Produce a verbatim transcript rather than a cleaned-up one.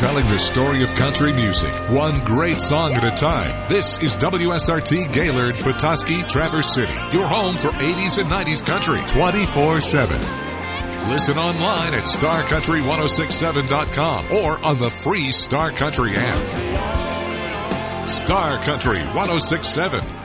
telling the story of country music, one great song at a time. This is W S R T Gaylord, Petoskey, Traverse City, your home for eighties and nineties country, twenty-four seven. Listen online at star country ten sixty-seven dot com or on the free Star Country app. Star Country ten sixty-seven.